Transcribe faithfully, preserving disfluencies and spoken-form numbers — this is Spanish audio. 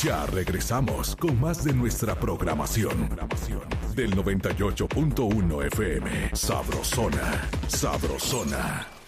Ya regresamos con más de nuestra programación. Del noventa y ocho punto uno F M. Sabrosona. Sabrosona.